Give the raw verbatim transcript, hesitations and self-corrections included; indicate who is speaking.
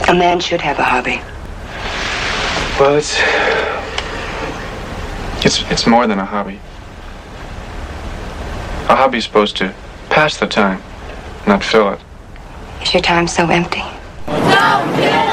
Speaker 1: A man should have a hobby.
Speaker 2: Well, it's... It's, it's more than a hobby. A hobby's supposed to pass the time, not fill it.
Speaker 1: Is your time so empty?
Speaker 3: Don't